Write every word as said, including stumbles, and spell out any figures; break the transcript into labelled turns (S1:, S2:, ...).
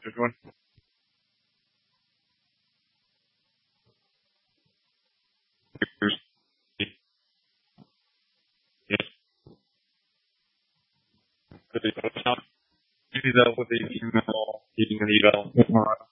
S1: everyone. Maybe that would be email, eating an eval.